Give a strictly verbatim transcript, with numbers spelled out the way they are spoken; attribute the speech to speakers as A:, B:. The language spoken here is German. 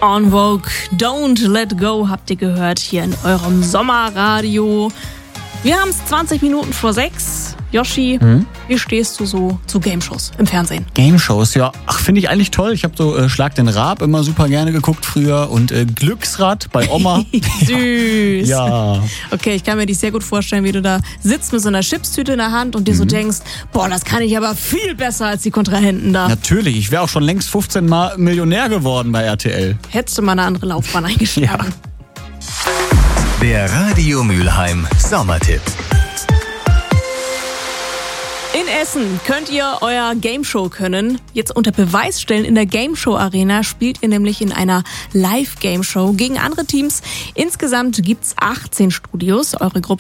A: En Vogue, Don't Let Go habt ihr gehört hier in eurem Sommerradio. Wir haben es zwanzig Minuten vor sechs. Yoshi, hm? Wie stehst du so zu Game-Shows im Fernsehen?
B: Game-Shows, ja, ach, finde ich eigentlich toll. Ich habe so äh, Schlag den Raab immer super gerne geguckt früher und äh, Glücksrad bei Oma.
A: Süß.
B: Ja.
A: Okay, ich kann mir dich sehr gut vorstellen, wie du da sitzt mit so einer Chipstüte in der Hand und dir mhm. so denkst, boah, das kann ich aber viel besser als die Kontrahenten da.
B: Natürlich, ich wäre auch schon längst fünfzehn Mal Millionär geworden bei R T L.
A: Hättest du mal eine andere Laufbahn eingeschlagen.
C: Ja. Der Radio Mülheim Sommertipp.
A: In Essen könnt ihr euer Gameshow können. Jetzt unter Beweis stellen. In der Gameshow Arena spielt ihr nämlich in einer Live-Gameshow gegen andere Teams. Insgesamt gibt's achtzehn Studios. Eure Gruppe